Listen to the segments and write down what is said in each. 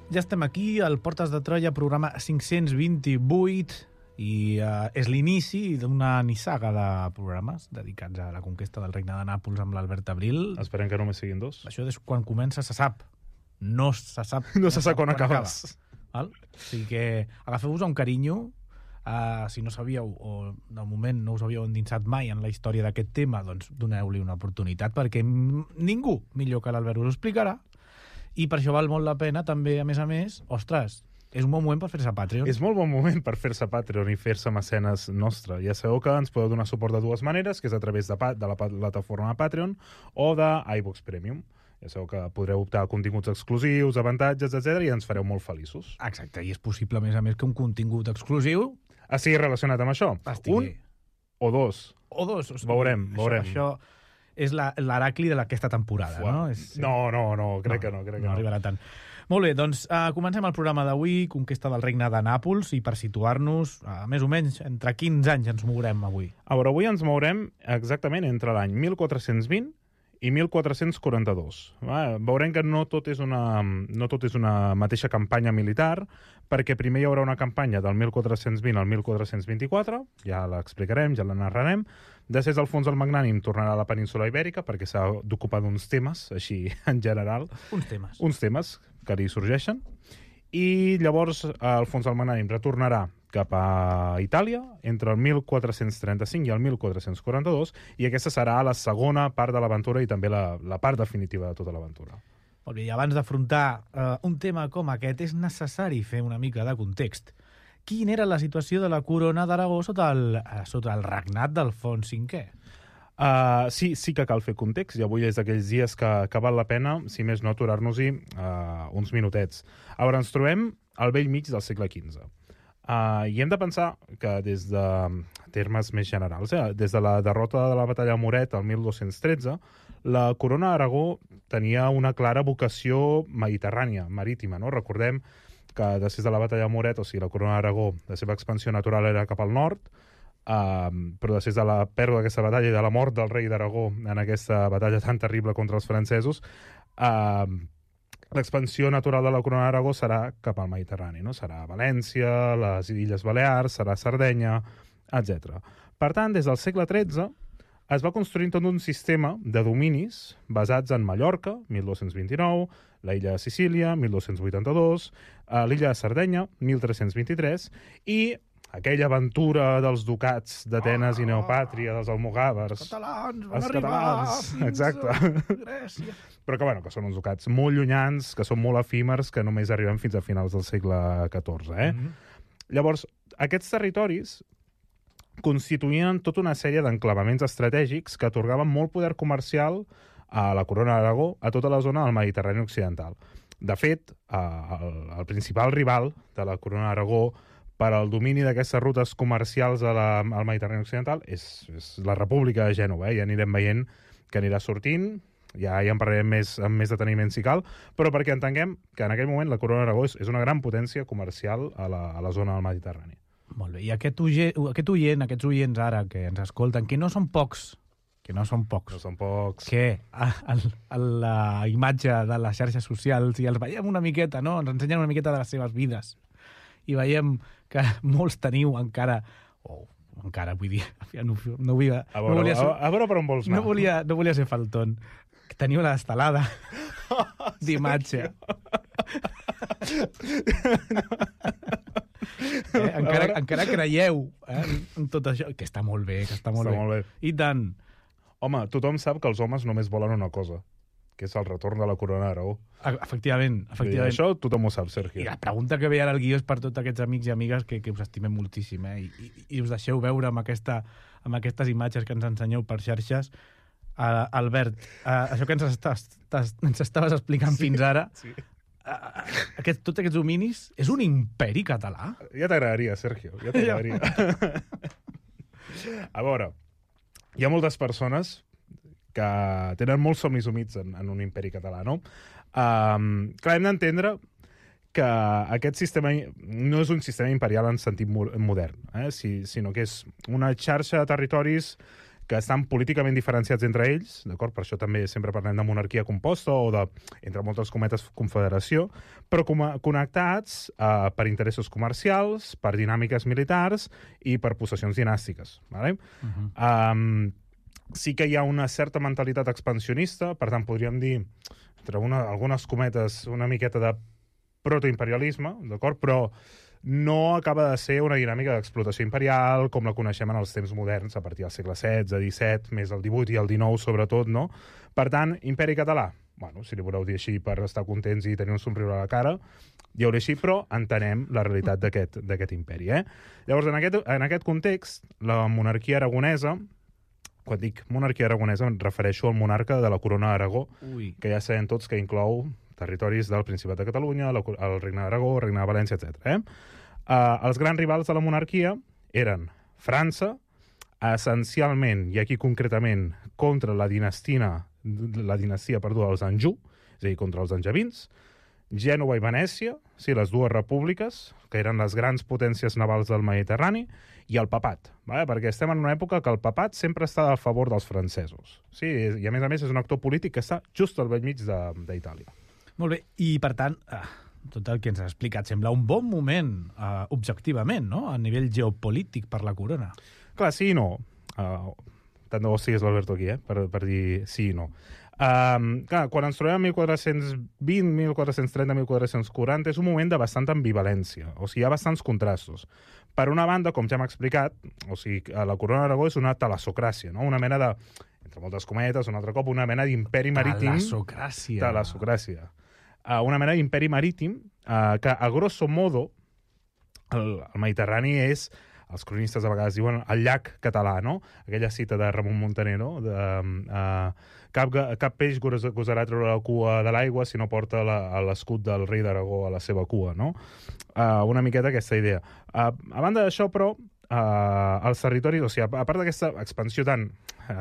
Ja estem aquí, al Portes de Troia, programa 528, i és l'inici d'una nissaga de programes dedicats a la conquesta del Regne de Nàpols amb l'Albert Abril. Esperem que només siguin 2. Això és quan comença, se sap. No se sap. No se sap quan acabes. Val? O sigui que agafeu-vos un carinyo. Si no sabíeu, o de moment no us havíeu endinsat mai en la història d'aquest tema, doncs doneu-li una oportunitat, perquè ningú millor que l'Albert us ho explicarà, i per això val molt la pena també, a més, ostres, és un bon moment per fer-se Patreon. És molt bon moment per fer-se Patreon i fer-se mecenes nostre. Ja sabeu que ens podeu donar suport de dues maneres, que és a través de la plataforma Patreon o de iVox Premium. Ja sabeu que podreu optar a continguts exclusius, avantatges, etc i ens fareu molt feliços. Exacte, i és possible, a més, que un contingut exclusiu sigui relacionat amb això. Estigui. Un o dos. O dos. Veurem. Això és l'Heracli d'aquesta temporada, no? No, crec que no. No arribarà tant. Molt bé, doncs comencem el programa d'avui, Conquesta del Regne de Nàpols, i per situar-nos, més o menys, entre quins anys ens mourem avui? A veure, avui ens mourem exactament entre l'any 1420 i 1442. Veurem que no tot és una mateixa campanya militar, perquè primer hi haurà una campanya del 1420 al 1424, ja l'explicarem, ja la narrarem. Després Alfons el Magnànim tornarà a la península Ibèrica, perquè s'ha d'ocupar d'uns temes, així en general. Uns temes que li sorgeixen. I llavors Alfons el Magnànim retornarà cap a Itàlia entre el 1435 i el 1442, i aquesta serà la segona part de l'aventura i també la part definitiva de tota l'aventura. Molt bé, i abans d'afrontar un tema com aquest és necessari fer una mica de context. Quina era la situació de la corona d'Aragó sota el regnat d'Alfons V? Sí que cal fer context, i avui és d'aquells dies que val la pena, si més no, aturar-nos-hi uns minutets. A veure, ens trobem al bell mig del segle XV. I hem de pensar que des de termes més generals, des de la derrota de la batalla de Moret el 1213, la corona d'Aragó tenia una clara vocació mediterrània, marítima, no? Recordem que després de la batalla de Moret, o sigui, la corona d'Aragó, la seva expansió natural era cap al nord, però després de la pèrdua d'aquesta batalla i de la mort del rei d'Aragó en aquesta batalla tan terrible contra els francesos, l'expansió natural de la corona d'Aragó serà cap al Mediterrani, no? Serà València, les Illes Balears, serà Sardenya, etc. Per tant, des del segle XIII es va construint tot un sistema de dominis basats en Mallorca, 1229, la illa de Sicília, 1282, l'illa de Sardenya, 1323, i aquella aventura dels ducats d'Atenes i Neopàtria, dels almogàvers... Els catalans, exacte. Grècia. Però que són uns ducats molt llunyans, que són molt efímers, que només arriben fins a finals del segle XIV. Llavors, aquests territoris constituïen tota una sèrie d'enclavaments estratègics que atorgaven molt poder comercial a la corona d'Aragó, a tota la zona del Mediterrani occidental. De fet, el principal rival de la corona d'Aragó per al domini d'aquestes rutes comercials al Mediterrani occidental és la República de Gènova. Ja anirem veient que anirà sortint, ja en parlarem amb més deteniment si cal, però perquè entenguem que en aquell moment la corona d'Aragó és una gran potència comercial a la zona del Mediterrani. Molt bé, i aquests oients ara que ens escolten, que no són pocs, No són pocs. Que a la imatge de les xarxes socials, i els veiem una miqueta, no? Ens ensenyen una miqueta de les seves vides. I veiem que molts teniu encara, vull dir, no volia... A veure per on vols anar. No volia ser faltón. Teniu l'estelada d'imatge. Encara creieu en tot això, que està molt bé, I tant. Home, tothom sap que els homes només volen una cosa, que és el retorn de la corona d'Aragó. Efectivament. Això tothom ho sap, Sergio. I la pregunta que ve ara al guió és per tots aquests amics i amigues que us estimem moltíssim, i us deixeu veure amb aquestes imatges que ens ensenyeu per xarxes. Albert, això que ens estaves explicant fins ara, tots aquests dominis, és un imperi català? Ja t'agradaria, Sergio, ja t'agradaria. A veure, hi ha moltes persones que tenen molts somnis humits en un imperi català, no? Clar, hem d'entendre que aquest sistema no és un sistema imperial en sentit modern, sinó que és una xarxa de territoris que estan políticament diferenciats entre ells, d'acord? Per això també sempre parlem de monarquia composta o de, entre moltes cometes, confederació, però connectats per interessos comercials, per dinàmiques militars i per possessions dinàstiques. Vale? Sí que hi ha una certa mentalitat expansionista, per tant, podríem dir, entre algunes cometes, una miqueta de protoimperialisme, d'acord? Però no acaba de ser una dinàmica d'explotació imperial com la coneixem en els temps moderns, a partir del segle XVI, XVII, més el XVIII i el XIX, sobretot, no? Per tant, imperi català, bueno, si li voleu dir així per estar contents i tenir un somriure a la cara, dieu-li així, però entenem la realitat d'aquest imperi, Llavors, en aquest context, la monarquia aragonesa, quan dic monarquia aragonesa em refereixo al monarca de la corona d'Aragó, que ja sabem tots que inclou territoris del Principat de Catalunya, el Regne d'Aragó, el Regne de València, etc. Els grans rivals de la monarquia eren França, essencialment, i aquí concretament, contra la dinastia dels Anjou, és a dir, contra els angevins, Gènova i Venècia, sí, les dues repúbliques, que eren les grans potències navals del Mediterrani, i el papat, perquè estem en una època que el papat sempre està a favor dels francesos. Sí, i a més és un actor polític que està just al bell mig d'Itàlia. Molt bé, i per tant, tot el que ens has explicat sembla un bon moment, objectivament, no?, a nivell geopolític per la corona. Clar, sí i no. Tant de bo estigués l'Alberto aquí, per dir sí i no. Clar, quan ens trobem a 1420, 1430, 1440, és un moment de bastanta ambivalència, o sigui, hi ha bastants contrastos. Per una banda, com ja hem explicat, o sigui, la corona d'Aragó és una talassocràcia, no? Una mena de, entre moltes cometes, un altre cop, una mena d'imperi marítim... Talassocràcia. Una mena d'imperi marítim que, a grosso modo, el Mediterrani és, els cronistes a vegades diuen, el llac català, no? Aquella cita de Ramon Muntaner, no? Cap peix gosarà treure la cua de l'aigua si no porta l'escut del rei d'Aragó a la seva cua, no? Una miqueta aquesta idea. A banda d'això, però, els territoris, o sigui, a part d'aquesta expansió tan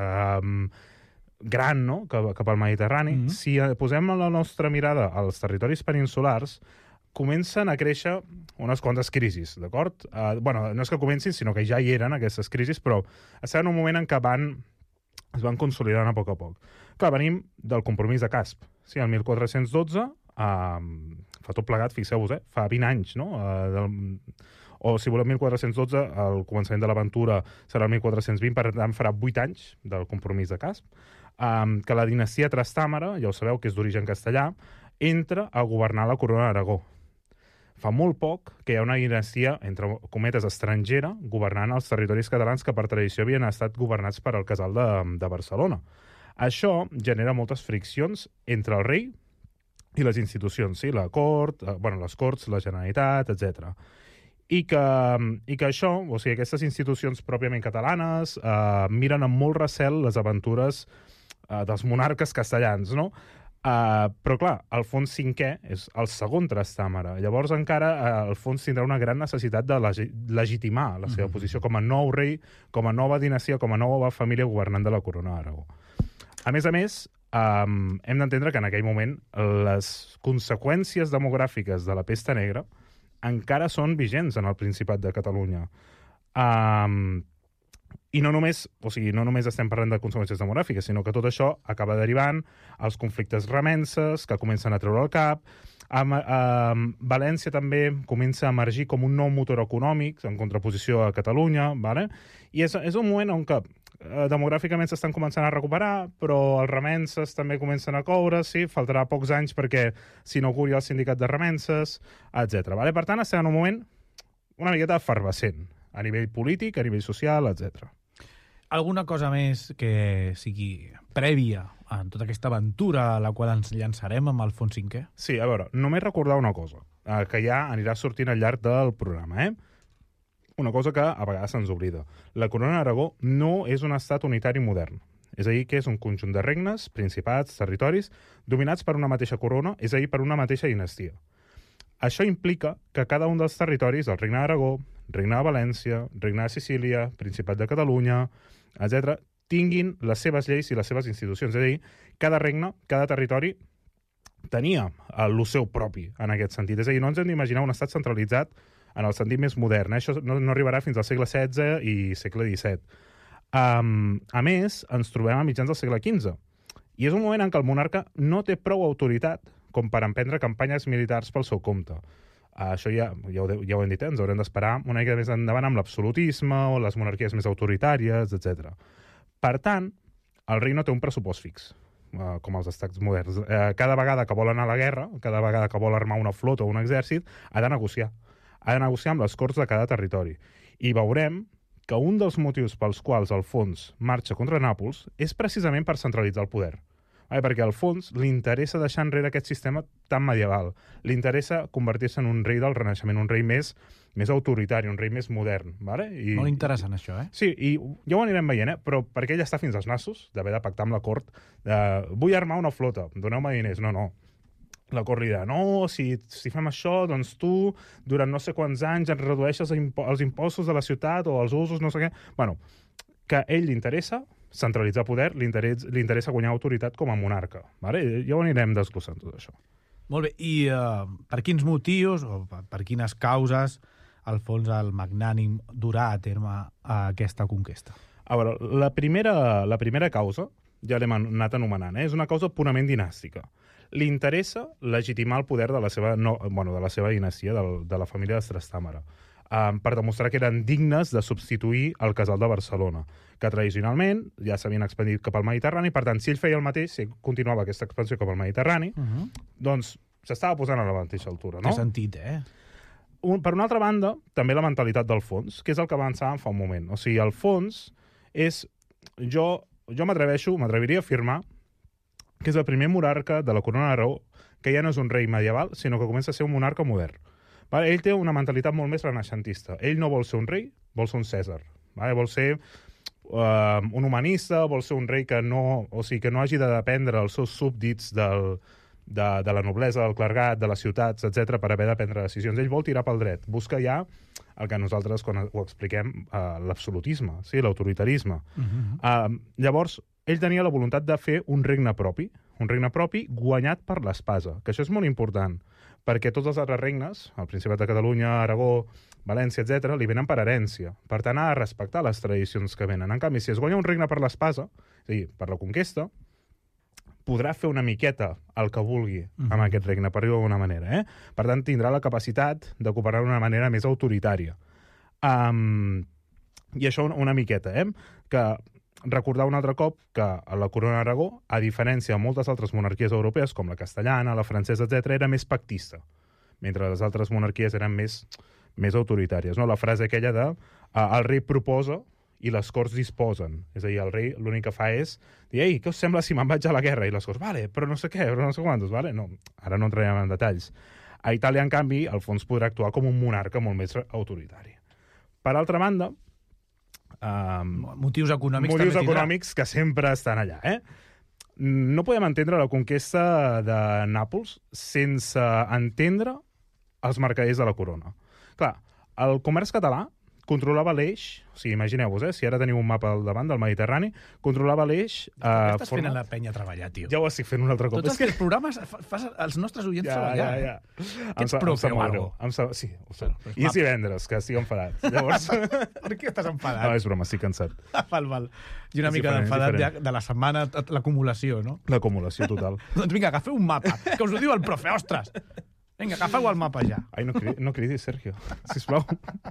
gran, no?, cap al Mediterrani, si posem la nostra mirada als territoris peninsulars, comencen a créixer unes quantes crisis, d'acord? No és que comencin, sinó que ja hi eren aquestes crisis, però estem en un moment en què es van consolidant a poc. Clar, venim del compromís de Casp. Sí, el 1412, fa tot plegat, fixeu-vos, fa 20 anys, no?, o si volem 1412, el començament de l'aventura serà el 1420, per tant farà 8 anys del compromís de Casp, que la dinastia Trastàmara, ja ho sabeu que és d'origen castellà, entra a governar la corona d'Aragó. Fa molt poc que hi ha una dinastia, entre cometes, estrangera, governant els territoris catalans que per tradició havien estat governats per el casal de Barcelona. Això genera moltes friccions entre el rei i les institucions, sí, la cort, les corts, la Generalitat, etc. I que això, o sigui, aquestes institucions pròpiament catalanes miren amb molt recel les aventures dels monarques castellans, no? Però, clar, Alfons V és el segon Trastàmara. Llavors, encara, Alfons tindrà una gran necessitat de legitimar la seva posició com a nou rei, com a nova dinastia, com a nova família governant de la corona d'Aragó. A més, hem d'entendre que en aquell moment les conseqüències demogràfiques de la pesta negra encara són vigents en el Principat de Catalunya. I no només estem parlant de conseqüències demogràfiques, sinó que tot això acaba derivant als conflictes remenses, que comencen a treure el cap. València també comença a emergir com un nou motor econòmic, en contraposició a Catalunya, i és un moment on que demogràficament s'estan començant a recuperar, però els remenses també comencen a coure, sí, faltarà pocs anys perquè s'inauguri el sindicat de remenses, etc. Per tant, estem en un moment una miqueta efervescent, a nivell polític, a nivell social, etc. Alguna cosa més que sigui prèvia en tota aquesta aventura a la qual ens llançarem amb Alfons V? Sí, a veure, només recordar una cosa, que ja anirà sortint al llarg del programa, Una cosa que a vegades se'ns oblida. La corona d'Aragó no és un estat unitari modern. És a dir, que és un conjunt de regnes, principats, territoris, dominats per una mateixa corona, és a dir, per una mateixa dinastia. Això implica que cada un dels territoris del Regne d'Aragó, Regne de València, Regne de Sicília, Principat de Catalunya, etc., tinguin les seves lleis i les seves institucions. És a dir, cada regne, cada territori tenia el seu propi en aquest sentit. És a dir, no ens hem d'imaginar un estat centralitzat en el sentit més modern. Això no arribarà fins al segle XVI i segle XVII. A més, ens trobem a mitjans del segle XV. I és un moment en què el monarca no té prou autoritat com per emprendre campanyes militars pel seu compte. Això ja ho hem dit, ens haurem d'esperar una mica més endavant amb l'absolutisme o les monarquies més autoritàries, etc. Per tant, el rei no té un pressupost fix, com els estats moderns. Cada vegada que vol anar a la guerra, cada vegada que vol armar una flota o un exèrcit, ha de negociar. Ha de negociar amb les corts de cada territori. I veurem que un dels motius pels quals Alfons marxa contra Nàpols és precisament per centralitzar el poder. Perquè al Alfons li interessa deixar enrere aquest sistema tan medieval. Li interessa convertir-se en un rei del Renaixement, un rei més autoritari, un rei més modern. Molt interessant, això, Sí, i ja ho anirem veient, però perquè ell està fins als nassos d'haver de pactar amb la cort. Vull armar una flota, doneu-me diners. No. La cort li dirà, no, si fem això, doncs tu, durant no sé quants anys, ens redueixes els impostos de la ciutat o els usos, no sé què. Bueno, que a ell li interessa centralitzar poder, li interessa guanyar autoritat com a monarca. Ja ho anirem desglossant, tot això. Molt bé, i per quins motius o per quines causes Alfons el Magnànim durà a terme aquesta conquesta? A veure, la primera causa, ja l'hem anat anomenant, és una causa purament dinàstica. Li interessa legitimar el poder de la seva dinastia, de la família de Trastàmara, per demostrar que eren dignes de substituir el casal de Barcelona, que tradicionalment ja s'havien expandit cap al Mediterrani. Per tant, si ell feia el mateix, si continuava aquesta expansió cap al Mediterrani, doncs s'estava posant a la mateixa altura, no? Té sentit, Per una altra banda, també la mentalitat d'Alfons, que és el que avançàvem fa un moment. O sigui, Alfons és... Jo m'atreviria a afirmar que és el primer monarca de la Corona d'Aragó que ja no és un rei medieval, sinó que comença a ser un monarca modern. Ell té una mentalitat molt més renaixentista. Ell no vol ser un rei, vol ser un Cèsar. Vol ser un humanista, vol ser un rei que no hagi de dependre dels seus súbdits de la noblesa, del clergat, de les ciutats, etc per haver de prendre decisions. Ell vol tirar pel dret. Busca ja el que nosaltres, quan ho expliquem, l'absolutisme, l'autoritarisme. Llavors, ell tenia la voluntat de fer un regne propi guanyat per l'espasa, que això és molt important, perquè tots els altres regnes, el Principat de Catalunya, Aragó, València, etc., li venen per herència. Per tant, ha de respectar les tradicions que venen. En canvi, si es guanya un regne per l'espasa, és a dir, per la conquesta, podrà fer una miqueta el que vulgui amb aquest regne, per dir-ho d'alguna manera. Per tant, tindrà la capacitat de cooperar d'una manera més autoritària. I això una miqueta, que recordar un altre cop que la Corona d'Aragó, a diferència de moltes altres monarquies europees, com la castellana, la francesa, etc., era més pactista, mentre les altres monarquies eren més autoritàries. No? La frase aquella de el rei proposa i les corts disposen. És a dir, el rei l'únic que fa és dir, ei, què us sembla si me'n vaig a la guerra? I les corts, vale, però no sé què, però no sé quantos, vale? No, ara no entrarem en detalls. A Itàlia, en canvi, Alfons podrà actuar com un monarca molt més autoritari. Per altra banda, motius econòmics que sempre estan allà. No podem entendre la conquesta de Nàpols sense entendre els mercaders de la corona. Clar, el comerç català controlava l'eix, o sigui, imagineu-vos, si ara teniu un mapa al davant del Mediterrani, controlava l'eix... Estàs fent a la penya a treballar, tio. Ja ho estic fent un altre cop. Tots els programes fas els nostres oients treballar. Ja. Que ets profe o alguna cosa. Sí, ho sé. I és divendres, que estic enfadat. Llavors... Per què estàs enfadat? No, és broma, estic cansat. Val. I una mica d'enfadat de la setmana, l'acumulació, no? L'acumulació total. Doncs vinga, agafeu un mapa, que us ho diu el profe, ostres! Vinga, agafeu el mapa ja. Ai, no cridis, Sergio, sisplau.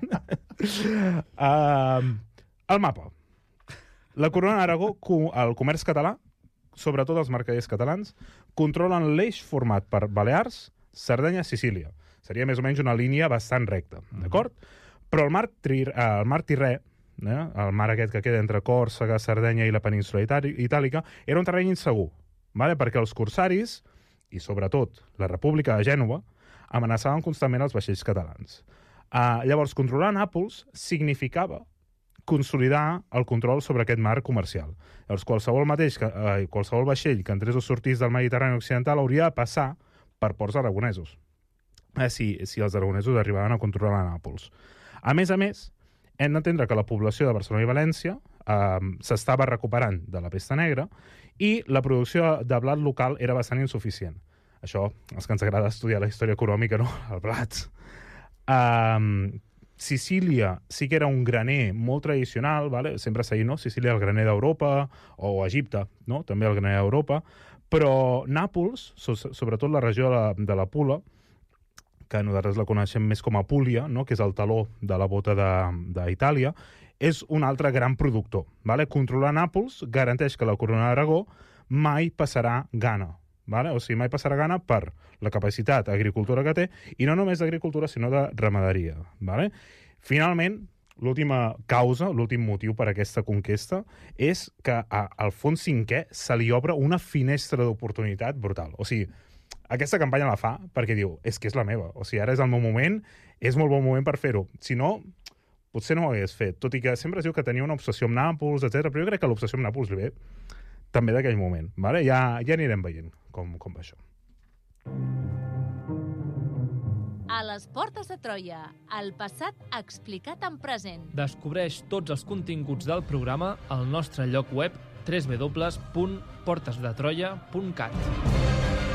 El mapa. La Corona d'Aragó, el comerç català, sobretot els mercaders catalans, controlen l'eix format per Balears, Sardenya, Sicília. Seria més o menys una línia bastant recta, d'acord? Però el mar Tirrè, el mar aquest que queda entre Còrsega, Sardenya i la península itàlica, era un terreny insegur, perquè els corsaris, i sobretot la República de Gènova, amenaçaven constantment els vaixells catalans. Llavors, controlar Nàpols significava consolidar el control sobre aquest mar comercial. Llavors, qualsevol vaixell que entrés o sortís del Mediterrani occidental hauria de passar per ports aragonesos, si els aragonesos arribaven a controlar Nàpols. A més, hem d'entendre que la població de Barcelona i València s'estava recuperant de la pesta negra i la producció de blat local era bastant insuficient. Això, els que ens agrada estudiar la història econòmica, no? El blat. Sicília sí que era un graner molt tradicional, vale? Sempre s'ha dit, no? Sicília el graner d'Europa, o Egipte, no? També el graner d'Europa, però Nàpols, sobretot la regió de la Pula, que nosaltres la coneixem més com a Púlia, no? Que és el taló de la bota d'Itàlia, és un altre gran productor. Vale? Controlar Nàpols garanteix que la corona d'Aragó mai passarà gana. Vale? O sigui, mai passarà gana per la capacitat d'agricultura que té, i no només d'agricultura, sinó de ramaderia. Vale? Finalment, l'última causa, l'últim motiu per a aquesta conquesta, és que a Alfons V se li obre una finestra d'oportunitat brutal. O sigui, aquesta campanya la fa perquè diu, és que és la meva. O sigui, ara és el meu moment, és molt bon moment per fer-ho. Si no, potser no ho hagués fet. Tot i que sempre es diu que tenia una obsessió amb Nàpols, etc. Però jo crec que l'obsessió amb Nàpols li ve també d'aquell moment. Vale? Ja anirem veient com va això. A les portes de Troia, el passat explicat en present. Descobreix tots els continguts del programa al nostre lloc web www.portesdetroia.cat.